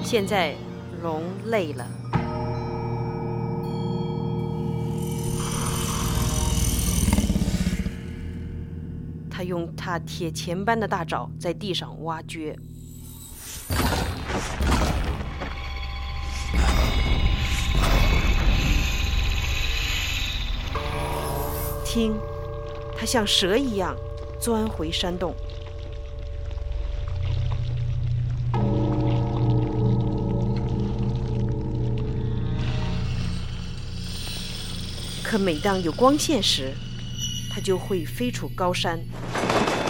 现在龙累了，他用他铁钳般的大爪在地上挖掘。听，它像蛇一样钻回山洞。可每当有光线时，它就会飞出高山。